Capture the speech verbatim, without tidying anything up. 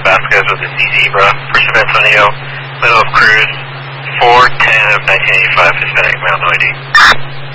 Vasquez with the Z Zebra for San Antonio, middle of cruise, four ten of nineteen eighty-five Hispanic male, no I D.